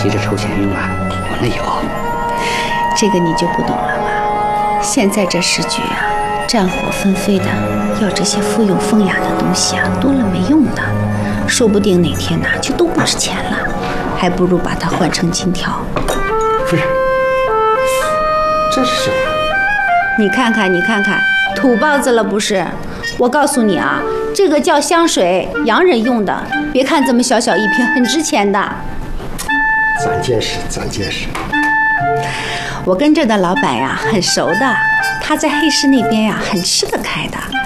急着筹钱用啊，我那有。 这个你就不懂了吧？现在这时局啊，战火纷飞的，要这些附庸风雅的东西啊，多了没用的，说不定哪天就都不值钱了，还不如把它换成金条。 夫人，这是什么？ 你看看，土包子了不是？我告诉你啊，这个叫香水，洋人用的。别看这么小小一瓶，很值钱的。 长见识。 我跟这的老板呀很熟的，他在黑市那边呀很吃得开的。